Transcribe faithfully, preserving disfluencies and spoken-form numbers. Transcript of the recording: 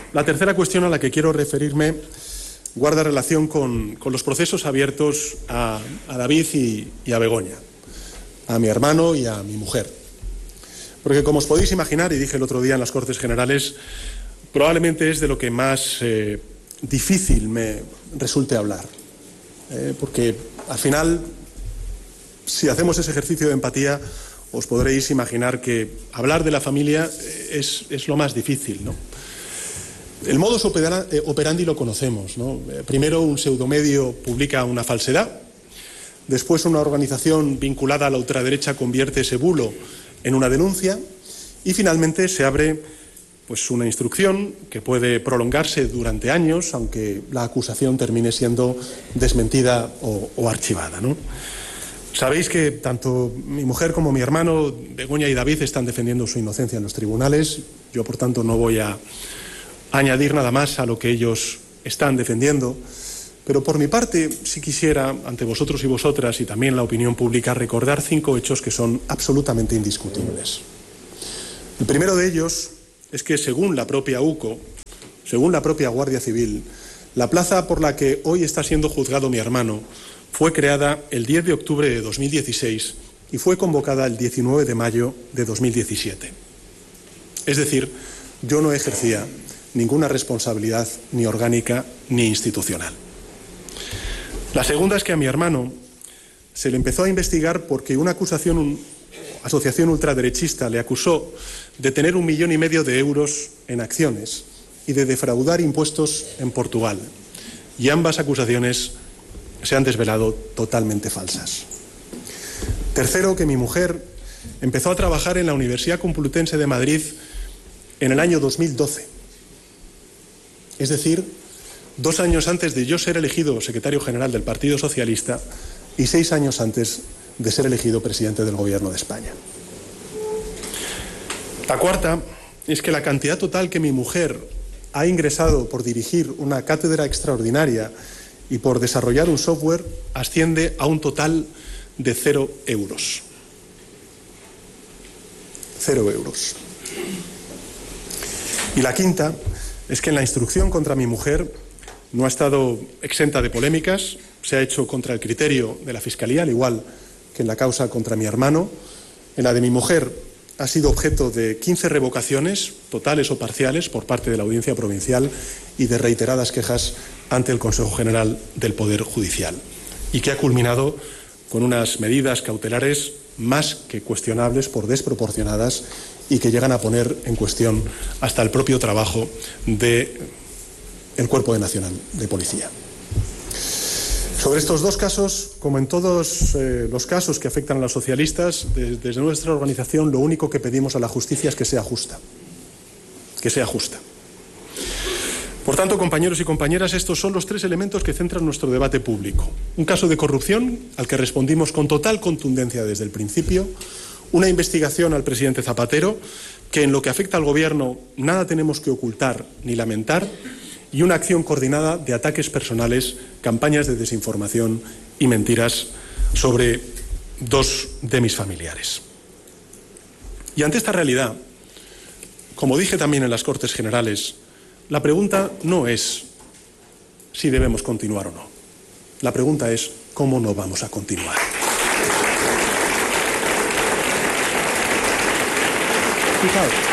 La tercera cuestión a la que quiero referirme guarda relación con, con los procesos abiertos a, a David y, y a Begoña, a mi hermano y a mi mujer. Porque, como os podéis imaginar, y dije el otro día en las Cortes Generales, probablemente es de lo que más eh, difícil me resulte hablar. Eh, porque, al final, si hacemos ese ejercicio de empatía, os podréis imaginar que hablar de la familia es, es lo más difícil, ¿no? El modus operandi lo conocemos, ¿no? Primero, un pseudomedio publica una falsedad, después una organización vinculada a la ultraderecha convierte ese bulo en una denuncia y finalmente se abre pues, una instrucción que puede prolongarse durante años, aunque la acusación termine siendo desmentida o, o archivada, ¿no? Sabéis que tanto mi mujer como mi hermano, Begoña y David, están defendiendo su inocencia en los tribunales. Yo, por tanto, no voy a añadir nada más a lo que ellos están defendiendo, pero por mi parte sí quisiera, ante vosotros y vosotras y también la opinión pública, recordar cinco hechos que son absolutamente indiscutibles. El primero de ellos es que, según la propia U C O, según la propia Guardia Civil, la plaza por la que hoy está siendo juzgado mi hermano fue creada el diez de octubre de dos mil dieciséis y fue convocada el diecinueve de mayo de dos mil diecisiete. Es decir, yo no ejercía ninguna responsabilidad ni orgánica ni institucional. La segunda es que a mi hermano se le empezó a investigar porque una acusación, una asociación ultraderechista le acusó de tener un millón y medio de euros en acciones y de defraudar impuestos en Portugal. Y ambas acusaciones se han desvelado totalmente falsas. Tercero, que mi mujer empezó a trabajar en la Universidad Complutense de Madrid en el año dos mil doce. Es decir, dos años antes de yo ser elegido secretario general del Partido Socialista y seis años antes de ser elegido presidente del Gobierno de España. La cuarta es que la cantidad total que mi mujer ha ingresado por dirigir una cátedra extraordinaria y por desarrollar un software asciende a un total de cero euros. Cero euros. Y la quinta es que en la instrucción contra mi mujer no ha estado exenta de polémicas, se ha hecho contra el criterio de la Fiscalía, al igual que en la causa contra mi hermano. En la de mi mujer ha sido objeto de quince revocaciones, totales o parciales, por parte de la Audiencia Provincial y de reiteradas quejas ante el Consejo General del Poder Judicial, y que ha culminado con unas medidas cautelares más que cuestionables por desproporcionadas y que llegan a poner en cuestión hasta el propio trabajo del Cuerpo Nacional de Policía. Sobre estos dos casos, como en todos eh, los casos que afectan a los socialistas, de, desde nuestra organización lo único que pedimos a la justicia es que sea justa. Que sea justa. Por tanto, compañeros y compañeras, estos son los tres elementos que centran nuestro debate público. Un caso de corrupción al que respondimos con total contundencia desde el principio, una investigación al presidente Zapatero, que en lo que afecta al Gobierno nada tenemos que ocultar ni lamentar, y una acción coordinada de ataques personales, campañas de desinformación y mentiras sobre dos de mis familiares. Y ante esta realidad, como dije también en las Cortes Generales, la pregunta no es si debemos continuar o no. La pregunta es cómo no vamos a continuar. Fijaos.